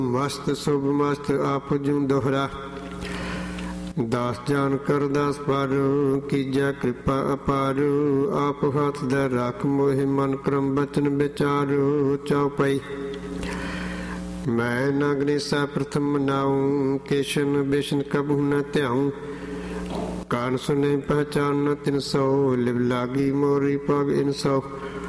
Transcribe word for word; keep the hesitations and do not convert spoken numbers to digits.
ਮਸਤ ਸੁਭ ਮਸਤ ਆਪ ਜੂ ਦੋਹਰਾ। ਦਾਸ ਜਾਨ ਕਰ ਦਾਸ ਪਾਰੂ, ਕੀਜੈ ਕਿਰਪਾ ਅਪਾਰੂ। ਆਪ ਹੱਥ ਦਰ ਰੱਖ ਮੋਹਿ ਮਨ ਕਰਮ ਬਚਨ ਵਿਚਾਰੂ। ਚਉਪਈ ਮੈਂ ਨ ਗਨੇਸਾ ਪ੍ਰਥਮ ਨਾਉ, ਕੇਸ਼ਨ ਬੇਸ਼ਨ ਕਬਹੁ ਨ ਧਿਆਉ। ਕਾਨ ਸੁਨੇ ਪਹਿਚਾਨ ਤਿਨ ਸੋ, ਲਿਵ ਲਾਗੀ ਮੋਰੀ ਪਗ ਇਨ ਸੋ।